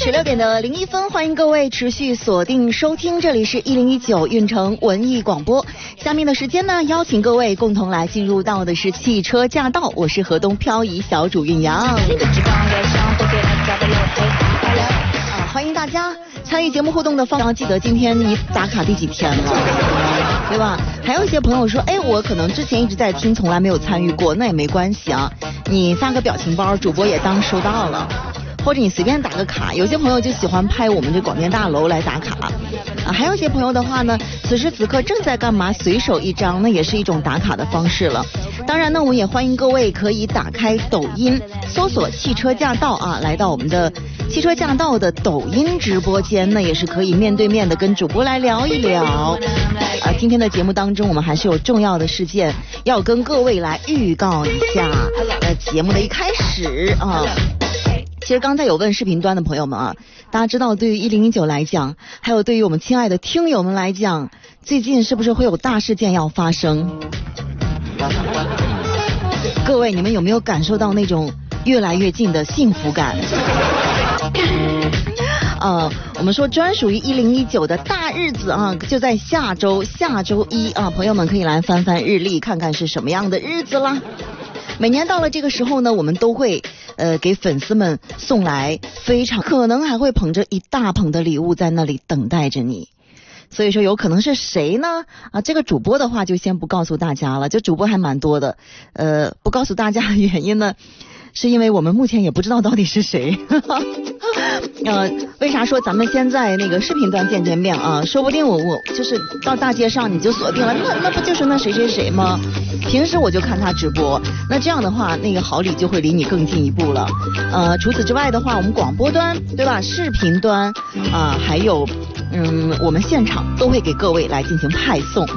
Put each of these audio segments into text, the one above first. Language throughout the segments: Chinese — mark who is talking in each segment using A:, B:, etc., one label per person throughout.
A: 16点的01分，欢迎各位持续锁定收听，这里是1019运城文艺广播。下面的时间呢，邀请各位共同来进入到的是汽车驾到，我是河东漂移小主韵阳。欢迎大家参与节目互动的方式，记得今天你打卡第几天了，对吧？还有一些朋友说，我可能之前一直在听，从来没有参与过，那也没关系啊，你发个表情包，主播也当收到了。或者你随便打个卡，有些朋友就喜欢拍我们这广电大楼来打卡还有一些朋友的话呢，此时此刻正在干嘛，随手一张，那也是一种打卡的方式了。当然呢，我们也欢迎各位可以打开抖音，搜索汽车驾到来到我们的汽车驾到的抖音直播间呢，也是可以面对面的跟主播来聊一聊。今天的节目当中，我们还是有重要的事件要跟各位来预告一下。节目的一开始其实刚才有问视频端的朋友们大家知道对于1019来讲，还有对于我们亲爱的听友们来讲，最近是不是会有大事件要发生？各位，你们有没有感受到那种越来越近的幸福感？我们说专属于1019的大日子就在下周一朋友们可以来翻翻日历，看看是什么样的日子啦。每年到了这个时候呢，我们都会给粉丝们送来非常可能还会捧着一大捧的礼物在那里等待着你。所以说有可能是谁呢？这个主播的话就先不告诉大家了，就主播还蛮多的。不告诉大家的原因呢，是因为我们目前也不知道到底是谁。为啥说咱们先在那个视频端见面说不定我就是到大街上你就锁定了，那不就是那谁谁谁吗？平时我就看他直播，那这样的话那个好礼就会离你更近一步了。除此之外的话，我们广播端对吧，视频端还有我们现场都会给各位来进行派送。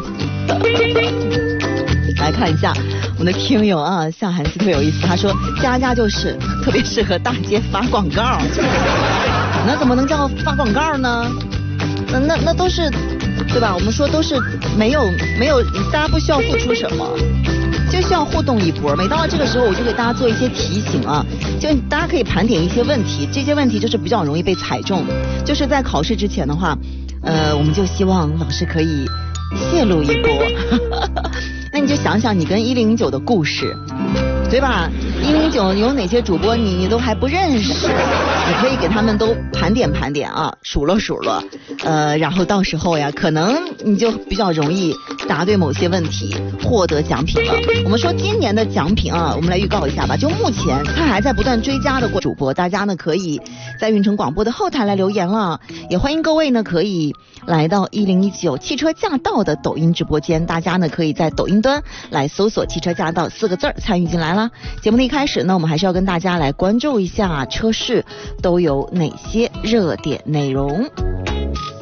A: 来看一下我们的听友夏寒希特别有意思，他说家就是特别适合大街发广告。那怎么能叫发广告呢？那都是对吧，我们说都是没有大家不需要付出什么，就需要互动一波。每到了这个时候，我就给大家做一些提醒就大家可以盘点一些问题，这些问题就是比较容易被踩中，就是在考试之前的话我们就希望老师可以泄露一波。那你就想想你跟1019的故事，对吧？109有哪些主播你都还不认识，你可以给他们都盘点数落，然后到时候呀，可能你就比较容易答对某些问题，获得奖品了。我们说今年的奖品我们来预告一下吧。就目前它还在不断追加的主播，大家呢可以在运城广播的后台来留言了，也欢迎各位呢可以来到1019汽车驾到的抖音直播间，大家呢可以在抖音端来搜索汽车驾到4个字参与进来啦。节目的一开始呢，我们还是要跟大家来关注一下车市都有哪些热点内容。